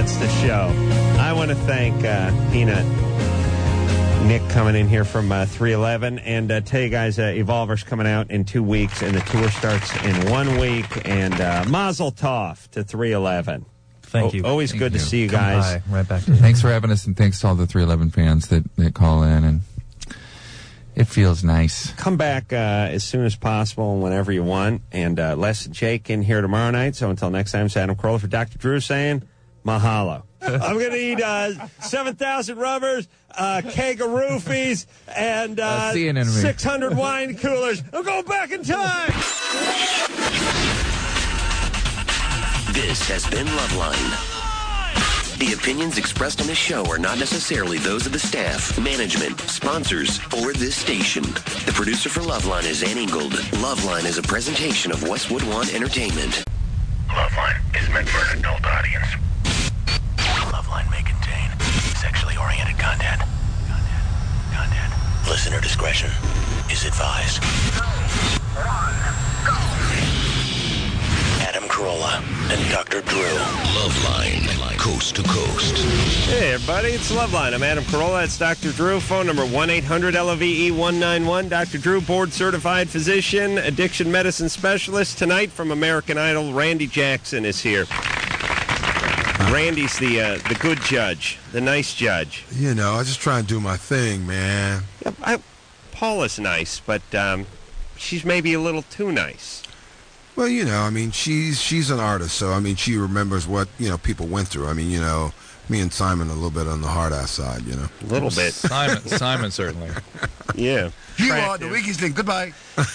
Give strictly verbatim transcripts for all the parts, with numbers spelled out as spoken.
That's the show. I want to thank uh, Peanut, Nick coming in here from uh, three eleven, and uh, tell you guys, uh, Evolver's coming out in two weeks, and the tour starts in one week, and uh, Mazel Tov to three eleven. Thank you. O- always Thank good you. to see you Come guys. by. Right back to you. Thanks for having us, and thanks to all the three eleven fans that, that call in, and it feels nice. Come back uh, as soon as possible and whenever you want, and uh, Les and Jake in here tomorrow night, so until next time, it's Adam Carolla for Doctor Drew saying mahalo. I'm going to eat uh, seven thousand rubbers, a keg of roofies, and uh, six hundred wine coolers. I'm going back in time. This has been Loveline. The opinions expressed on this show are not necessarily those of the staff, management, sponsors, or this station. The producer for Loveline is Ann Ingold. Loveline is a presentation of Westwood One Entertainment. Loveline is meant for an adult audience. Loveline may contain sexually oriented content. Content. Content. Listener discretion is advised. Adam Carolla and Doctor Drew. Loveline, coast to coast. Hey, everybody, it's Loveline. I'm Adam Carolla. It's Doctor Drew. Phone number one eight hundred L O V E one nine one. Doctor Drew, board-certified physician, addiction medicine specialist. Tonight from American Idol, Randy Jackson is here. Randy's the uh, the good judge, the nice judge. You know, I just try and do my thing, man. Yeah, I, Paula's nice, but um, she's maybe a little too nice. Well, you know, I mean, she's she's an artist, so I mean, she remembers what you know people went through. I mean, you know, me and Simon a little bit on the hard ass side, you know, a little bit. Simon, Simon certainly. Yeah. You are the weakest link. Goodbye.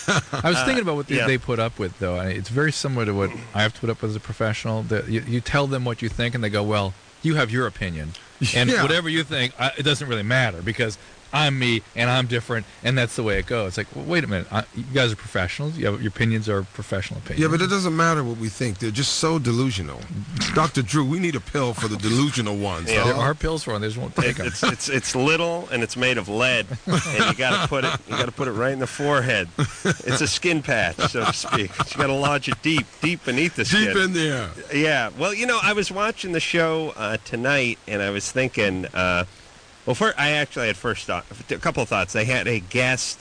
I was thinking about what they, yeah. they put up with, though. And it's very similar to what I have to put up with as a professional. The, you, you tell them what you think, and they go, well, you have your opinion. And Yeah. whatever you think, I, it doesn't really matter because I'm me, and I'm different, and that's the way it goes. It's like, well, wait a minute. I, you guys are professionals. You have, your opinions are professional opinions. Yeah, but it doesn't matter what we think. They're just so delusional. Doctor Drew, we need a pill for the delusional ones. Yeah, there dog. are pills for them. They just won't take them. It's it's it's little and it's made of lead, and you got to put it you got to put it right in the forehead. It's a skin patch, so to speak. But you got to lodge it deep, deep beneath the skin. Deep in there. Yeah. Well, you know, I was watching the show uh, tonight, and I was thinking. Uh, well, first, I actually had first thought, a couple of thoughts. They had a guest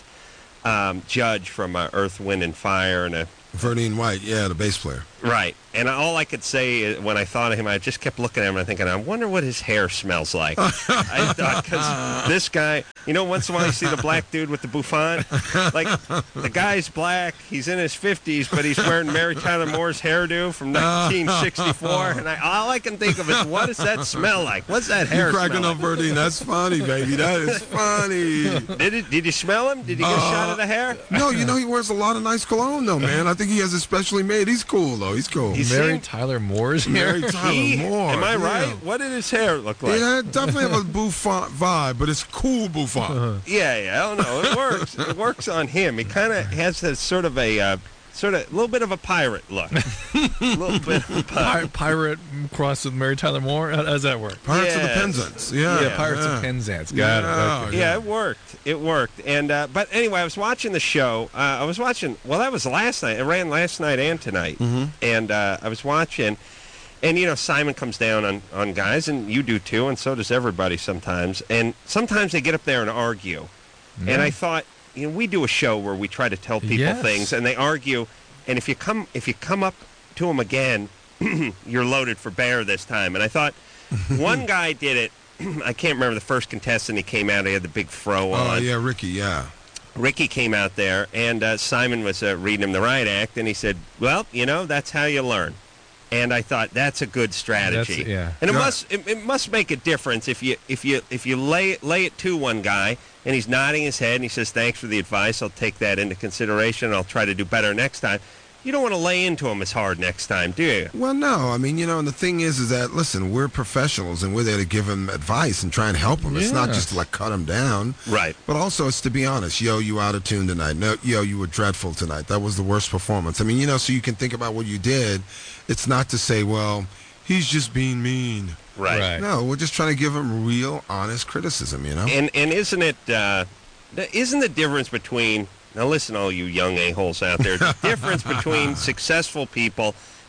um, judge from uh, Earth, Wind, and Fire, and a Verdine White, yeah, the bass player. right. And all I could say when I thought of him, I just kept looking at him and thinking, I wonder what his hair smells like. I thought, because this guy, you know, once in a while you see the black dude with the bouffant. Like, the guy's black, he's in his fifties, but he's wearing Mary Tyler Moore's hairdo from nineteen sixty-four. And I, all I can think of is, what does that smell like? What's that hair You're cracking smell up, like? Verdine. That's funny, baby. That is funny. Did, it, did you smell him? Did he get a shot of the hair? No, you know, he wears a lot of nice cologne, though, man. I think he has it specially made. He's cool, though. He's cool. He's Mary seemed- Tyler Moore's hair. Mary Tyler He- Moore. Am I yeah. right? What did his hair look like? Yeah, it definitely have a bouffant vibe, but it's cool bouffant. Yeah, yeah, I don't know. It works. It works on him. He kind of has this sort of a, uh, sort of, a little bit of a pirate look. A little bit of a Pi- pirate. pirate crossed with Mary Tyler Moore. How does that work? Pirates of the Yes. Penzance. Yeah, Yeah, Pirates yeah. of Penzance. Got Yeah. it. Okay. Yeah, it worked. It worked. And uh, but anyway, I was watching the show. Uh, I was watching. Well, that was last night. It ran last night and tonight. Mm-hmm. And uh, I was watching. And, you know, Simon comes down on, on guys, and you do too, and so does everybody sometimes. And sometimes they get up there and argue. And I thought, you know, we do a show where we try to tell people Yes. things, and they argue. And if you come if you come up to them again, you're loaded for bear this time. And I thought, one guy did it. I can't remember the first contestant. He came out. He had the big fro on. Oh, yeah, Ricky, yeah. Ricky came out there, and uh, Simon was uh, reading him the riot act, and he said, well, you know, that's how you learn. And I thought that's a good strategy. That's- yeah. And it Yeah. must it, it must make a difference if you if you if you lay lay it to one guy and he's nodding his head and he says thanks for the advice. I'll take that into consideration. And I'll try to do better next time. You don't want to lay into him as hard next time, do you? Well, no. I mean, you know, and the thing is, is that, listen, we're professionals, and we're there to give them advice and try and help them. It's not Yes. just to, like, cut them down. Right. But also, it's to be honest. Yo, you out of tune tonight. No, yo, you were dreadful tonight. That was the worst performance. I mean, you know, so you can think about what you did. It's not to say, well, he's just being mean. Right. Right. No, we're just trying to give him real, honest criticism, you know? And and isn't it uh, the- isn't the difference between now listen, all you young a-holes out there, the difference between successful people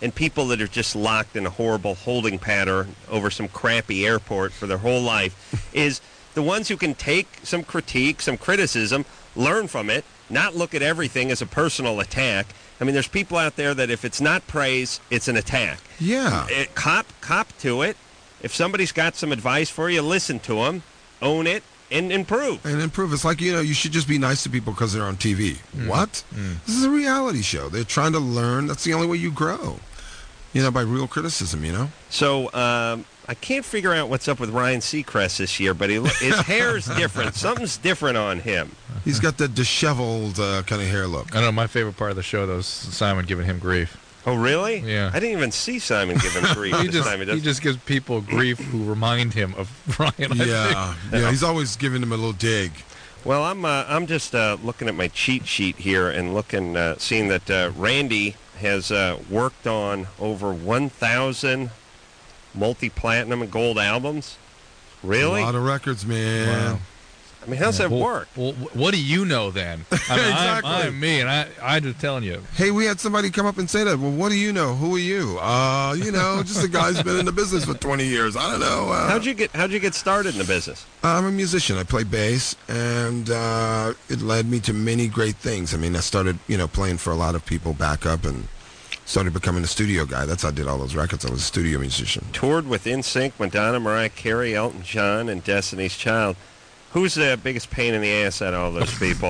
and people that are just locked in a horrible holding pattern over some crappy airport for their whole life is the ones who can take some critique, some criticism, learn from it, not look at everything as a personal attack. I mean, there's people out there that if it's not praise, it's an attack. Yeah. It, cop, cop to it. If somebody's got some advice for you, listen to them, own it, and improve. And improve. It's like, you know, you should just be nice to people because they're on T V. Mm. What? Mm. This is a reality show. They're trying to learn. That's the only way you grow, you know, by real criticism, you know? So um, I can't figure out what's up with Ryan Seacrest this year, but he, his hair's different. Something's different on him. He's got that disheveled uh, kind of hair look. I don't know. My favorite part of the show, though, is Simon giving him grief. Oh, really? Yeah. I didn't even see Simon give him grief he, this just, time. He, he does. just gives people grief who remind him of Ryan. I Yeah, think. yeah. He's always giving him a little dig. Well, I'm uh, I'm just uh, looking at my cheat sheet here and looking, uh, seeing that uh, Randy has uh, worked on over one thousand multi-platinum and gold albums. Really? A lot of records, man. Wow. I mean, how's that well, work? Well, what do you know then? I mean, Exactly. I'm, I'm me, and I, I'm just telling you. Hey, we had somebody come up and say that. Well, what do you know? Who are you? Uh, you know, just a guy who's been in the business for twenty years. I don't know. Uh, How'd you get How'd you get started in the business? I'm a musician. I play bass, and uh, it led me to many great things. I mean, I started, you know, playing for a lot of people back up and started becoming a studio guy. That's how I did all those records. I was a studio musician. Toured with N Sync, Madonna, Mariah Carey, Elton John, and Destiny's Child. Who's the biggest pain in the ass out of all those people?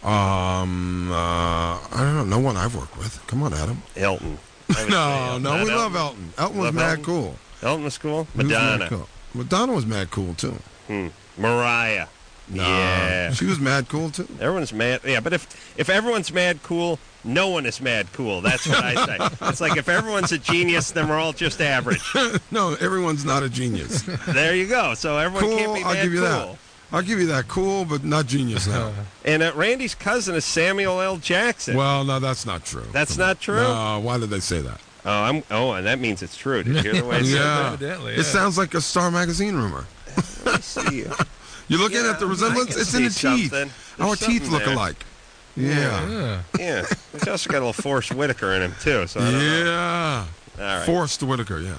Um, uh, I don't know. No one I've worked with. Come on, Adam. Elton. I would say No, Elton. no, Not we Elton. love Elton. Elton was Love mad Elton? cool. Elton was cool. He was mad Madonna. cool. Madonna was mad cool too. Hmm. Mariah. No, Yeah. she was mad cool too. Everyone's mad. Yeah, but if if everyone's mad cool, no one is mad cool. That's what I say. It's like if everyone's a genius, then we're all just average. No, everyone's not a genius. There you go. So everyone Cool, can't be I'll mad give you cool. that. I'll give you that. Cool, but not genius now. And uh, Randy's cousin is Samuel L. Jackson. Well, no, that's not true. That's not true? No, why did they say that? Oh, I'm. Oh, and that means it's true. Did you hear the way it said Yeah. Evidently, It yeah. sounds like a Star Magazine rumor. that? Let me see. You're looking Yeah, at the I resemblance? can It's in the see teeth. something. Our There's teeth something look there. alike. Yeah. Yeah. Yeah. He's also got a little Forrest Whitaker in him, too. So I don't know. Yeah. All right. Forrest Whitaker, yeah.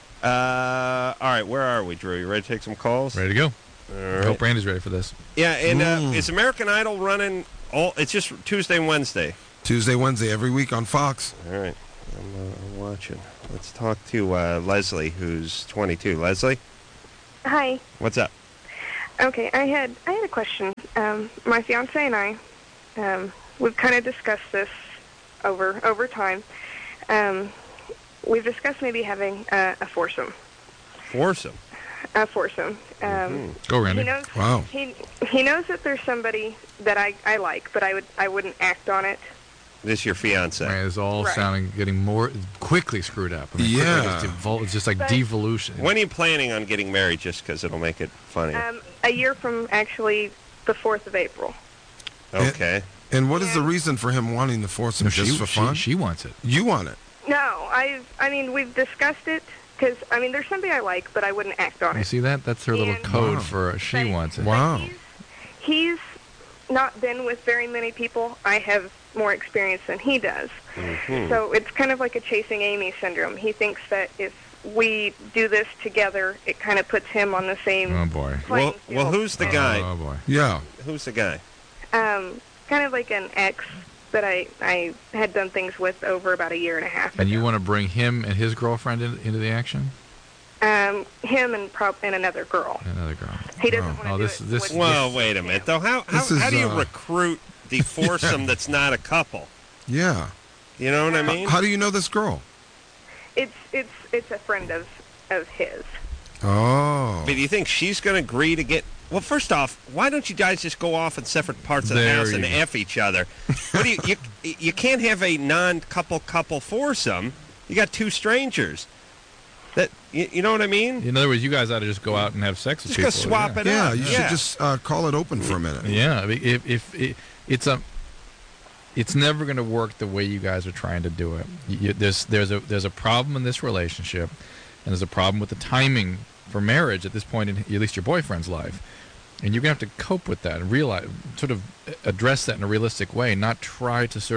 Uh, all right, where are we, Drew? You ready to take some calls? Ready to go. All I right. hope Randy's ready for this. Yeah, and uh, Mm. is American Idol running all? It's just Tuesday and Wednesday. Tuesday, Wednesday, every week on Fox. All right, I'm, uh, I'm watching. Let's talk to uh, Leslie, who's twenty-two. Leslie, Hi. what's up? Okay, I had I had a question. Um, my fiance and I, um, we've kind of discussed this over over time. Um, we've discussed maybe having uh, a foursome. Foursome. A foursome. Um, Mhm. Go, Randy. He knows. Wow. He he knows that there's somebody that I, I like, but I would I wouldn't act on it. This your fiance? Right, it's all Right. sounding getting more quickly screwed up. I mean, quickly Yeah. It's, evol- it's just like But- devolution. When are you planning on getting married? Just because it'll make it funny. Um, a year from actually the fourth of April. Okay. And what is the reason for him wanting the foursome? No, Just she, for she- fun? She, wants it. You want it. No, I I mean we've discussed it because I mean there's somebody I like, but I wouldn't act on You it. see that? That's her little And- code Wow. for uh, she But- wants it. but Wow. He's, he's not been with very many people. I have more experience than he does. Mhm. So it's kind of like a chasing Amy syndrome. He thinks that if we do this together, it kind of puts him on the same Oh boy. playing Well, well, field. who's the guy? Oh boy. Yeah. Who's the guy? Um, kind of like an ex that I, I had done things with over about a year and a half And you ago. want to bring him and his girlfriend in, into the action? Um, him and, prob- and another girl. Another girl. He doesn't Oh. want to Oh, do this- it this- with Well, with wait a him. minute, though. How how, This is, how do you uh, recruit the foursome that's not a couple? Yeah. You know what I mean? How do you know this girl? It's it's it's a friend of of his. Oh. But do you think she's going to agree to get? Well, first off, why don't you guys just go off in separate parts of the There house you and go. f each other? What do you, you you can't have a non-couple couple foursome. You got two strangers. That you, you know what I mean? In other words, you guys ought to just go out and have sex with Just go people. swap yeah. it Yeah, up. you should just uh, call it open for a minute. Yeah, I mean, if if it, it's a, it's never going to work the way you guys are trying to do it. You, there's there's a there's a problem in this relationship, and there's a problem with the timing for marriage at this point in at least your boyfriend's life, and you're going to have to cope with that and realize, sort of address that in a realistic way, not try to sort of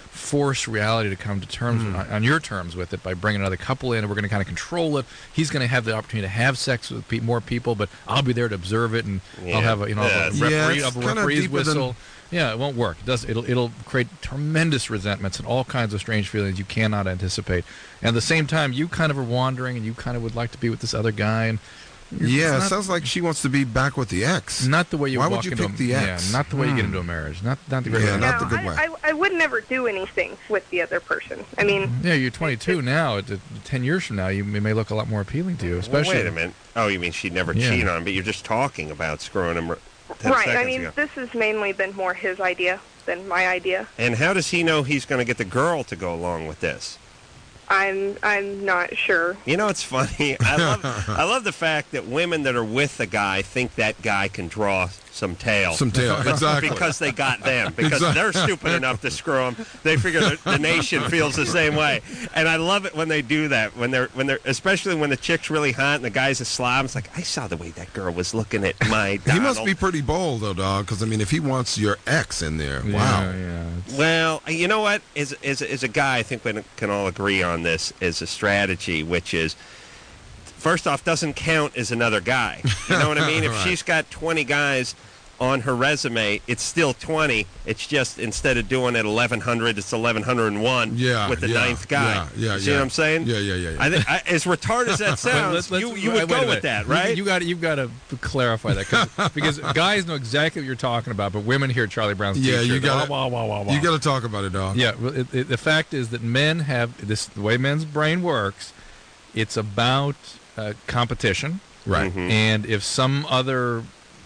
force reality to come to terms Mm. on, on your terms with it by bringing another couple in, and we're going to kind of control it. He's going to have the opportunity to have sex with pe- more people, but I'll be there to observe it, and Yeah. I'll have a you know Yeah, a it's- referee, Yeah, I'll it's have a kinda referee's deeper than- whistle. Yeah, it won't work. It does it'll it'll create tremendous resentments and all kinds of strange feelings you cannot anticipate. And at the same time, you kind of are wandering, and you kind of would like to be with this other guy, and you're- Yeah, it's it not- sounds like she wants to be back with the ex. not the way you Why walk would you into pick a, the ex? Yeah, not the way you get Hmm. into a marriage. Not not the way. Yeah, you not no, the good way. I, I, I would never do anything with the other person. I mean, Yeah, you're twenty-two now. At- at Ten years from now, you it may look a lot more appealing to you, Well, especially. wait a minute. Oh, you mean she'd never Yeah. cheat on him, but you're just talking about screwing him r- ten right. seconds I mean, ago. this has mainly been more his idea than my idea. And how does he know he's going to get the girl to go along with this? I'm I'm not sure. You know, it's funny. I love I love the fact that women that are with a guy think that guy can draw some tail. Some tail, But exactly. Because they got them. Because Exactly. they're stupid enough to screw them. They figure that the nation feels the same way. And I love it when they do that. When they're when they're especially when the chick's really hot and the guy's a slob. It's like, I saw the way that girl was looking at my Donald. He must be pretty bold, though, dog, because, I mean, if he wants your ex in there, Yeah, wow. yeah. it's- Well, you know what? As, as, as a guy, I think we can all agree on this as a strategy, which is, first off, doesn't count as another guy. You know what I mean? If Right. she's got twenty guys on her resume, it's still twenty. It's just instead of doing it eleven hundred, it's eleven oh one Yeah, with the yeah, ninth guy. yeah, yeah, See yeah. what I'm saying? Yeah, yeah, yeah, yeah. I think, I, as retarded as that But sounds, let's- let's- you, you wait- would wait a go minute. with that, You- right? You got you've got to clarify that 'cause- because guys know exactly what you're talking about, but women hear Charlie Brown's Yeah, T-shirt, you gotta- wah, wah, wah, wah, You wah. got to talk about it, dog. Yeah, well, it, it, the fact is that men have this. The way men's brain works, it's about uh, competition, Right. Mhm. and if some other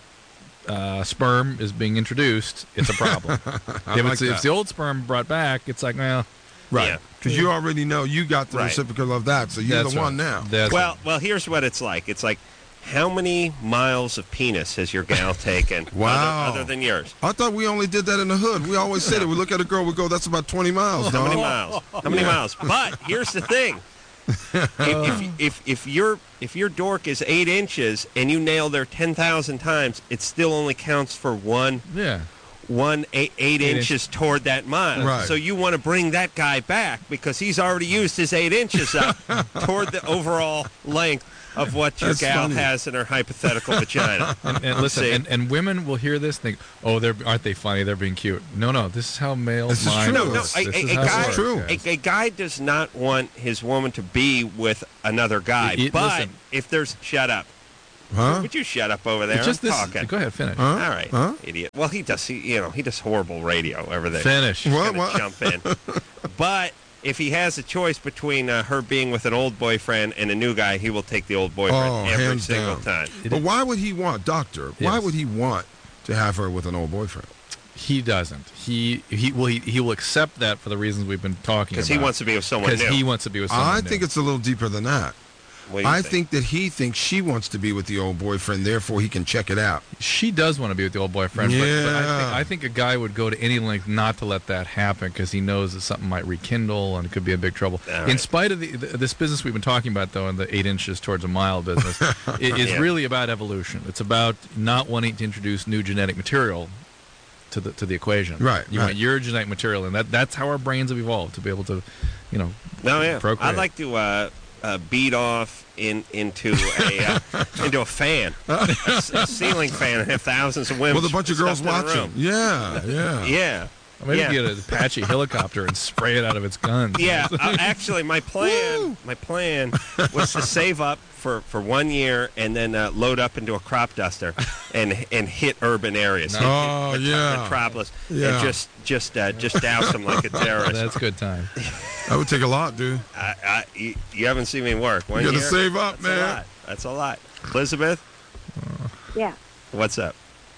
uh, sperm is being introduced, it's a problem. I if, like it's, if that. it's the old sperm brought back, it's like, well, Right. Yeah. Because you already know you got the Right. reciprocal of that, so you're that's the one right. now. That's Well, well, here's what it's like. It's like, how many miles of penis has your gal taken? Wow. Other, other than yours. I thought we only did that in the hood. We always said it. We look at a girl, we go, that's about twenty miles, How dog. many miles? How many miles? But here's the thing: if, if if if your if your dork is eight inches and you nail there ten thousand times, it still only counts for one yeah. one eight, eight, Eight inches toward that mile. Right. So you want to bring that guy back because he's already used his eight inches up toward the overall length of what your That's gal funny. has in her hypothetical vagina. And, and listen, See? and, and women will hear this and think, "Oh, they're aren't they funny? They're being cute." No, no, this is how male This is mind true. No, no, works. a, This a, is a how it guy, works, true. guys. A, a guy does not want his woman to be with another guy. It- it- but listen. if there's, shut up. Huh? Would you shut up over there? It's just I'm this. talking. Go ahead, finish. Huh? All right, Huh? idiot. Well, he does. He, you know, he does horrible radio over there. Finish. What? Gonna What? jump in. But if he has a choice between uh, her being with an old boyfriend and a new guy, he will take the old boyfriend Oh, every hands single down. time. But why would he want, doctor, why Yes. would he want to have her with an old boyfriend? He doesn't. He he will he, he will accept that for the reasons we've been talking about. Because he wants to be with someone Because new. he wants to be with someone I new. think it's a little deeper than that. What do you I think that he thinks she wants to be with the old boyfriend, therefore he can check it out. she does want to be with the old boyfriend. But, but I, Yeah. think, I think a guy would go to any length not to let that happen because he knows that something might rekindle and it could be in big trouble. All In right. spite of the, the, this business we've been talking about, though, in the eight inches towards a mile business, it is Yeah. really about evolution. It's about not wanting to introduce new genetic material to the to the equation. Right, You right. want your genetic material, and that that's how our brains have evolved to be able to, you know, No, yeah. procreate. I'd like to uh, uh, beat off in into a uh, into a fan, a, s- a ceiling fan, and have thousands of women With a bunch of girls stuffed in a watching. room. Yeah, yeah. Yeah. Or maybe yeah. get an Apache helicopter and spray it out of its guns. Yeah, uh, actually, my plan, Woo! my plan was to save up for, for one year and then uh, load up into a crop duster and and hit urban areas. Hit, Oh, hit the yeah. metropolis, Yeah. and just just uh, just douse them like a terrorist. That's a good time. That would take a lot, dude. I, I, you, you haven't seen me work. One You gotta year? save up, That's man. A lot. That's a lot. Elizabeth, Yeah. what's up?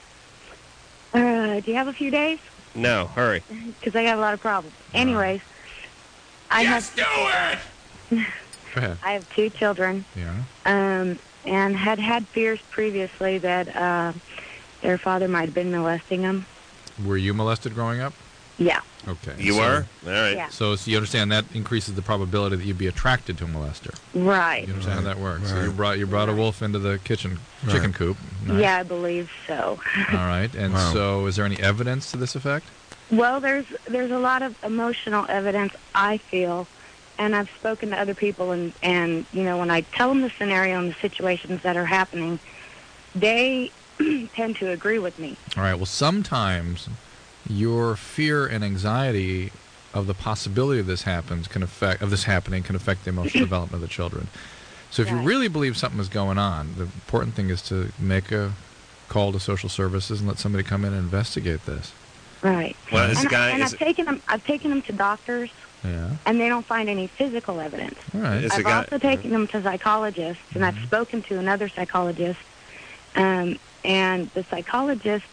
Uh, do you have a few days? No, hurry. Because I got a lot of problems. Anyways, I have do it. Go ahead. I have two children, Yeah. um, and had had fears previously that uh, their father might have been molesting them. Were you molested growing up? Yeah. Okay. You so, were? All right. Yeah. So, so you understand that increases the probability that you'd be attracted to a molester. Right. You understand how that works? So Right. you brought you brought a wolf into the kitchen chicken Right. coop. Nice. Yeah, I believe so. All right. And Wow. so, is there any evidence to this effect? Well, there's there's a lot of emotional evidence, I feel, and I've spoken to other people, and, and you know, when I tell them the scenario and the situations that are happening, they tend to agree with me. All right. Well, sometimes your fear and anxiety of the possibility of this happens can affect of this happening can affect the emotional development of the children. So if Right. you really believe something is going on, the important thing is to make a call to social services and let somebody come in and investigate this. Right. Well, this and guy I, and is. I've taken them. I've taken them to doctors, Yeah. and they don't find any physical evidence. All right. Is the I've guy- also taken them to psychologists, and I've spoken to another psychologist. Um, and the psychologist,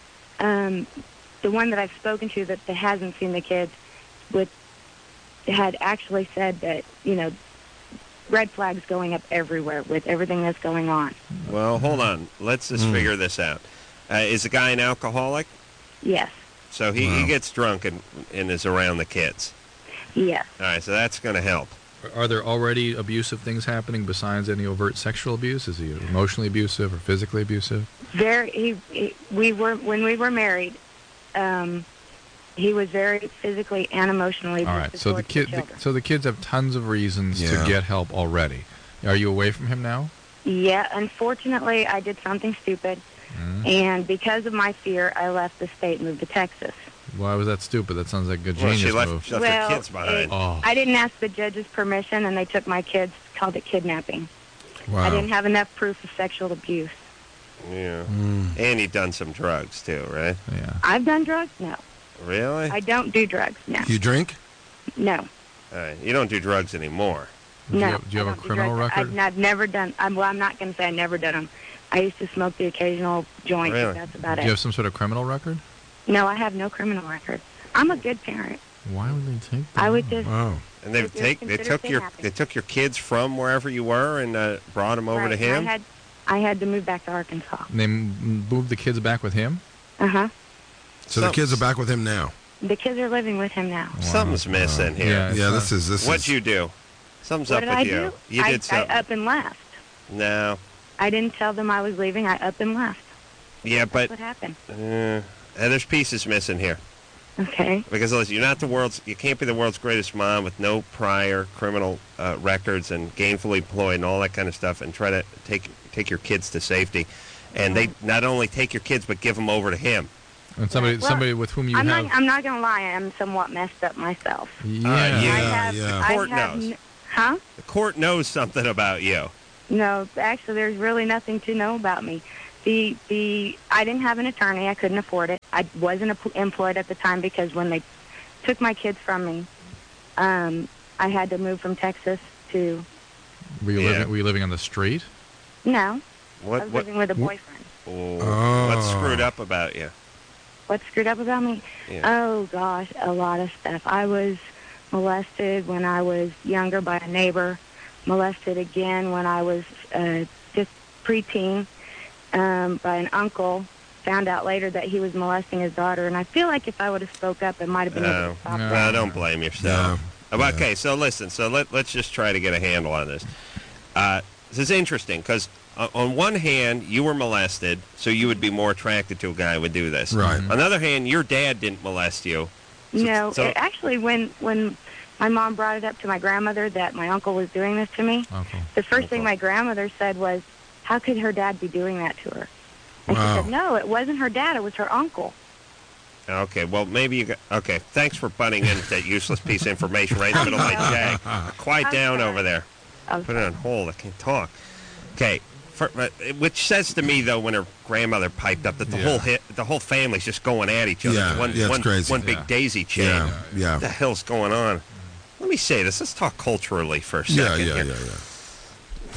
um, the one that I've spoken to that, that hasn't seen the kids, with had actually said that, you know, red flags going up everywhere with everything that's going on. Well, hold on. Let's just figure this out. Uh, is the guy an alcoholic? Yes. So he, Wow. he gets drunk and, and is around the kids. Yes. All right, so that's going to help. Are there already abusive things happening besides any overt sexual abuse? Is he emotionally abusive or physically abusive? Very. He, he. We were when we were married. Um, he was very physically and emotionally All abusive right. So the towards kid, children. the, so the kids have tons of reasons Yeah. to get help already. Are you away from him now? Yeah. Unfortunately, I did something stupid, Mm. and because of my fear, I left the state and moved to Texas. Why was that stupid? That sounds like a good Well, genius she left, move. she left Well, her kids behind. it- Oh. I didn't ask the judge's permission, and they took my kids. Called it kidnapping. Wow. I didn't have enough proof of sexual abuse. Yeah. Mm. And he done some drugs, too, right? Yeah. I've done drugs. No, Really? I don't do drugs. No, You drink? no, All right. You don't do drugs anymore. Do you no. have- do you have I a don't do criminal drugs. record? I've, I've never done. I'm, well, I'm not going to say I never done them. I used to smoke the occasional joint. Really? But that's about Do it. you have some sort of criminal record? No, I have no criminal record. I'm a good parent. Why would they take that? I would just. Wow. And they It was take they considered took your kidnapping. they took your kids from wherever you were and uh, brought them over right, to him. I had, I had to move back to Arkansas. They m- moved the kids back with him? Uh huh. So the Some- kids are back with him now. The kids are living with him now. Something's missing here. Yeah, it's Yeah, not- this is this What'd is. you do? Something's What up did with I you. do? You I, did something. I up and left. No. I didn't tell them I was leaving. I up and left. Yeah, but What happened? uh, and there's pieces missing here. Okay. Because listen, you're not the world's. You can't be the world's greatest mom with no prior criminal uh, records and gainfully employed and all that kind of stuff, and try to take take your kids to safety. And they not only take your kids, but give them over to him. And somebody Well, somebody with whom you I'm have... not. I'm not gonna lie. I'm somewhat messed up myself. yeah. Uh, I yeah. have. yeah. I Court have knows. n- huh? The court knows something about you. No, actually, there's really nothing to know about me. The the I didn't have an attorney. I couldn't afford it. I wasn't em- employed at the time because when they took my kids from me, um, I had to move from Texas to Were you, Yeah. living, were you living on the street? no. I What was what living with a boyfriend. oh, what's Oh. screwed up about you? What's screwed up about me? Yeah. Oh gosh, a lot of stuff. I was molested when I was younger by a neighbor. Molested again when I was uh, just preteen um, by an uncle. Found out later that he was molesting his daughter, and I feel like if I would have spoke up, it might have been able No, to stop no. that. well, don't blame yourself. No. Uh, Okay, so listen. So let let's just try to get a handle on this. Uh, this is interesting because uh, on one hand, you were molested, so you would be more attracted to a guy who would do this. Right. On the other hand, your dad didn't molest you. So- No, so- it, actually, when when my mom brought it up to my grandmother that my uncle was doing this to me, Uncle. the first thing Uncle. my grandmother said was, "How could her dad be doing that to her?" And Wow. she said, "No, it wasn't her dad. It was her uncle." Okay, well, maybe you got... Okay, thanks for butting in that useless piece of information right in the middle of my jag. Quiet I'm down sorry. over there. Oh, Put it on hold. I can't talk. Okay, for, uh, which says to me, though, when her grandmother piped up that the Yeah. whole hit, the whole family's just going at each other. Yeah, It's one, yeah, it's one, crazy. one big Yeah. daisy chain. Yeah, yeah. What the hell's going on? Let me say this. Let's talk culturally for a Yeah, second yeah, here. yeah, yeah.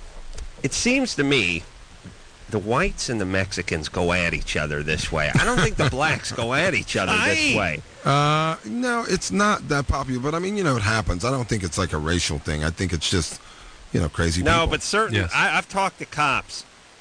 It seems to me the whites and the Mexicans go at each other this way. I don't think the blacks go at each other this way. Uh, no, it's not that popular, but I mean, you know, it happens. I don't think it's like a racial thing. I think it's just, you know, crazy No, people. but certain. Yes. I, I've talked to cops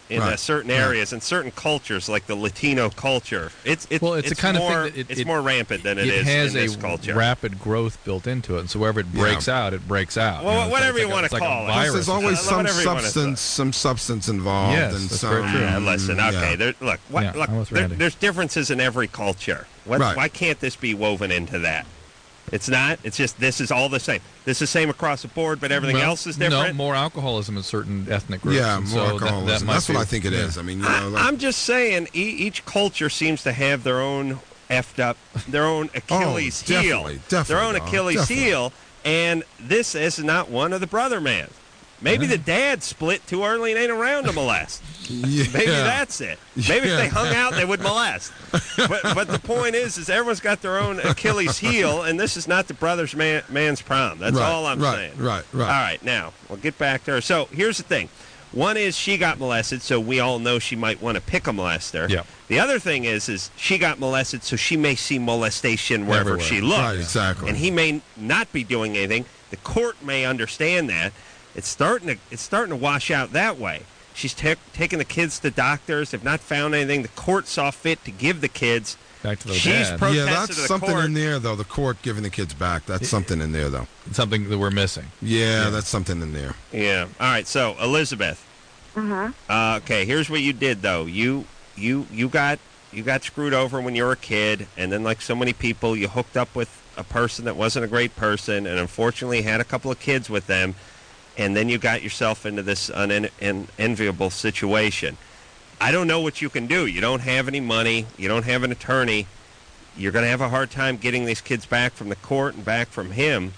in uh, Right. certain Yeah. areas and certain cultures, like the Latino culture. It's it's Well, it's the kind of thing more, that it- it's it- more rampant than it, it is has in this a culture. rapid growth built into it, and so wherever it breaks out, it breaks out. Well, You know, it's whatever like- you it's wanna like a- it's like a call it. Plus, virus. there's always Uh, some whatever you wanna substance, some substance involved, Yes, and that's some. very true. Yeah, listen, yeah. okay. There, look, what, Yeah, look I'm with there, Randy. there's differences in every culture. What, Right. Why can't this be woven into that? It's not. It's just this is all the same. This is the same across the board, but everything Well, else is different. No, more alcoholism in certain ethnic groups. Yeah, and more so that- alcoholism. That, might That's what be- I think it yeah. is. I mean, you know, I, like, I'm just saying, e- each culture seems to have their own effed up, their own Achilles heel, Oh, definitely, definitely, their own dog, Achilles definitely. heel, and this is not one of the brother man. Maybe the dad split too early and ain't around to molest. yeah. Maybe that's it. Maybe Yeah. if they hung out, they would molest. But, but the point is, is everyone's got their own Achilles heel, and this is not the brother's man, man's prom. That's Right, all I'm right, saying. right, right. All right, now we'll get back to her. So here's the thing: one is she got molested, so we all know she might want to pick a molester. Yeah. The other thing is, is she got molested, so she may see molestation wherever Everywhere. she looks. Right, exactly. And he may not be doing anything. The court may understand that. It's starting to it's starting to wash out that way. She's ta- taking the kids to doctors. They've not found anything. The court saw fit to give the kids. Back to the She's dad. pro- yeah, protested that's to the something court. in there, though. The court giving the kids back. That's something in there, though. Something that we're missing. Yeah, that's something in there. Yeah. All right. So Elizabeth. Uh-huh. Uh, okay. Here's what you did though. You you you got you got screwed over when you were a kid, and then like so many people, you hooked up with a person that wasn't a great person, and unfortunately had a couple of kids with them, and then you got yourself into this unenviable situation. I don't know what you can do. You don't have any money. You don't have an attorney. You're going to have a hard time getting these kids back from the court and back from him.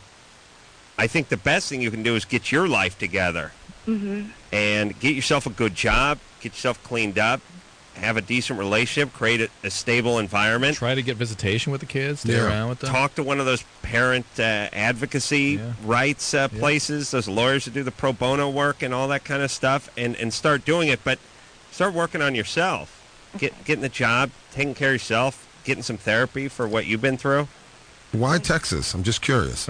I think the best thing you can do is get your life together Mm-hmm. and get yourself a good job, get yourself cleaned up, have a decent relationship, create a, a stable environment. Try to get visitation with the kids. Stay Yeah. around with them. Talk to one of those parent uh, advocacy Yeah. rights uh, Yeah. places, those lawyers that do the pro bono work and all that kind of stuff, and, and start doing it. But start working on yourself. Get getting the job, taking care of yourself, getting some therapy for what you've been through. Why Texas? I'm just curious.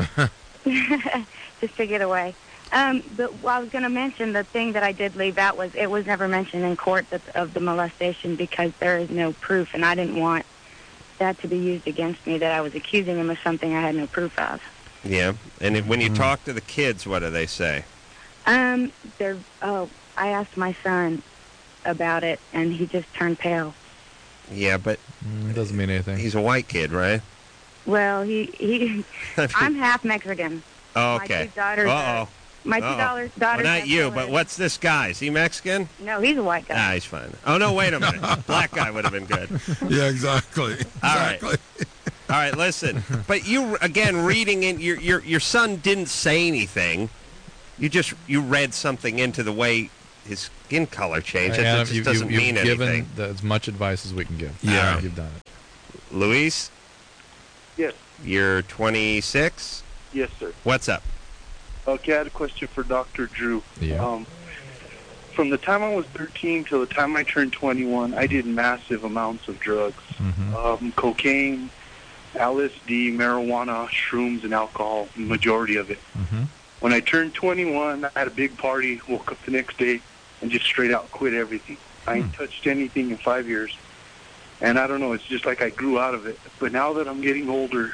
Just to get away. Um, but I was going to mention the thing that I did leave out was it was never mentioned in court that, of the molestation because there is no proof, and I didn't want that to be used against me, that I was accusing him of something I had no proof of. Yeah, and it, when you Mm-hmm. talk to the kids, what do they say? Um, they're, oh, I asked my son about it, and he just turned pale. Yeah, but Mm, it doesn't mean anything. he's a white kid, right? Well, he, he I'm half Mexican. Oh, My okay. two daughters Uh are- oh. My two Uh-oh. daughters, daughters Well, not have you, color. but what's this guy? Is he Mexican? No, he's a white guy. Ah, he's fine. Oh, no, wait a minute. Black guy would have been good. Yeah, exactly. All right. Exactly. All right, listen. But you, again, reading in, your, your, your son didn't say anything. You just, you read something into the way his skin color changed. It Adam, just you, doesn't you, mean you've given anything. the, as much advice as we can give. Yeah. You've done it. Luis, Yes, you're twenty-six. yes, sir. What's up? Okay, I had a question for Doctor Drew. Yeah. Um, from the time I was thirteen till the time I turned twenty-one, I did massive amounts of drugs. Mhm. Um, cocaine, L S D, marijuana, shrooms, and alcohol, the majority of it. Mhm. When I turned twenty-one, I had a big party, woke up the next day, and just straight out quit everything. I ain't touched anything in five years. And I don't know, it's just like I grew out of it. But now that I'm getting older,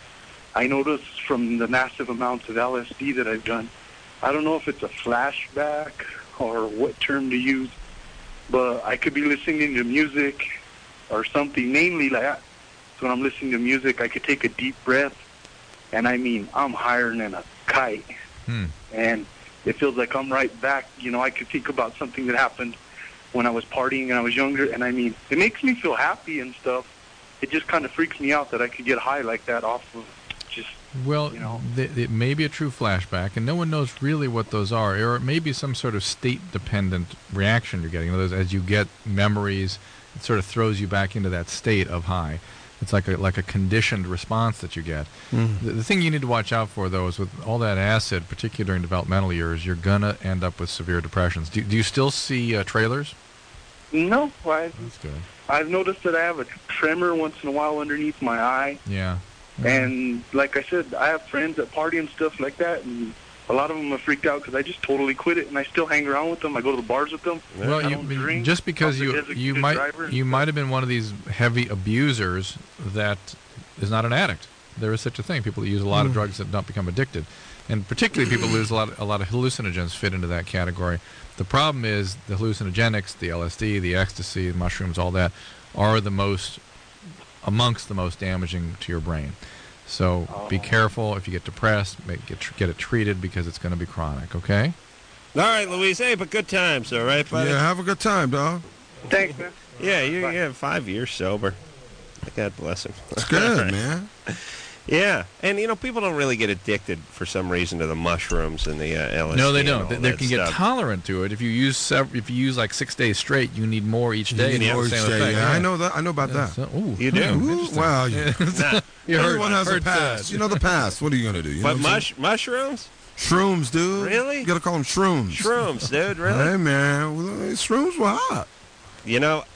I notice from the massive amounts of L S D that I've done, I don't know if it's a flashback or what term to use, but I could be listening to music or something, mainly like that. So when I'm listening to music, I could take a deep breath, and I mean, I'm higher than a kite. Hmm. And it feels like I'm right back. You know, I could think about something that happened when I was partying and I was younger, and I mean, it makes me feel happy and stuff. It just kind of freaks me out that I could get high like that off of just, Well, you know. th- it may be a true flashback, and no one knows really what those are, or it may be some sort of state-dependent reaction you're getting. In other words, as you get memories, it sort of throws you back into that state of high. It's like a like a conditioned response that you get. The, the thing you need to watch out for, though, is with all that acid, particularly during developmental years, you're gonna end up with severe depressions. Do, do you still see uh, trailers? No, I, That's good. I've noticed that I have a tremor once in a while underneath my eye. Yeah. And like I said, I have friends that party and stuff like that, and a lot of them are freaked out because I just totally quit it, and I still hang around with them. I go to the bars with them. Well, I you, don't drink. just because I'm the you you designated might driver. you might have been one of these heavy abusers that is not an addict. There is such a thing. People that use a lot of Mm. drugs that don't become addicted, and particularly people who use a lot of, a lot of hallucinogens fit into that category. The problem is the hallucinogenics, the L S D, the ecstasy, the mushrooms, all that are the most amongst the most damaging to your brain. So Oh. be careful if you get depressed. Make, get get it treated because it's going to be chronic. Okay. All right, Louise. Hey, but good times, all right, buddy? Yeah, have a good time, dog. Thanks, man. Yeah, you yeah, five years sober. God bless him. It's good, man. Yeah, and you know, people don't really get addicted for some reason to the mushrooms and the uh, L S D. No, they and don't. all They, they that can get stuff. tolerant to it. If you use sev- if you use like six days straight, you need more each day. You and need you have more the each same day, effect. yeah, I know that. I know about that. So- ooh. You do? Ooh, Interesting. well, you, Nah. You heard- everyone has a heard past. that. You know the past. What are you gonna do? You But know what I'm mush mushrooms? saying? Shrooms, dude. Really? You gotta call them shrooms. Shrooms, dude. Really? Hey, man. Well, shrooms were hot. You know,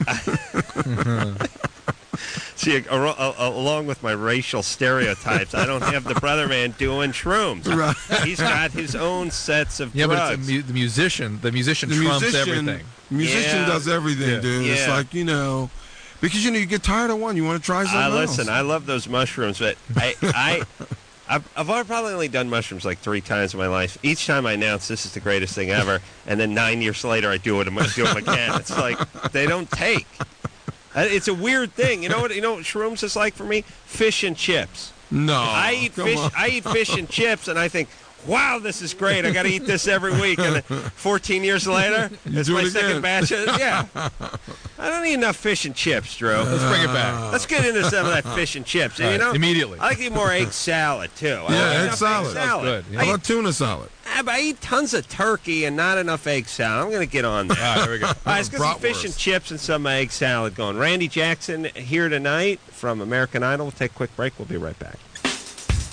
see, a, a, a, along with my racial stereotypes, I don't have the brother man doing shrooms. Right. He's got his own sets of Yeah, but drugs. it's a mu- the musician. The musician The trumps musician, everything. musician Yeah. does everything, Yeah. dude. It's Yeah. like, you know, because, you know, you get tired of one. You want to try something I else. listen. I love those mushrooms, but I, I, I've, I've probably only done mushrooms like three times in my life. Each time I announce this is the greatest thing ever, and then nine years later I do it. I'm going to do them again. It's like they don't take. Uh, It's a weird thing. You know what? You know what shrooms is like for me? Fish and chips. No. I eat come fish. on. I eat fish and chips, and I think, wow, this is great. I got to eat this every week. And then fourteen years later, You it's do my it second again. batch. Of, yeah, I don't eat enough fish and chips, Drew. Let's bring it back Let's get into some of that fish and chips. All you right, know, immediately. I like to eat more egg salad too. I Yeah, like egg enough salad. That's good, yeah. I, How eat, about tuna salad? ah, but I eat tons of turkey and not enough egg salad. I'm going to get on that. All right, there we go. All right, let's get some fish Bratwurst. and chips and some egg salad going. Randy Jackson here tonight from American Idol. We'll take a quick break. We'll be right back.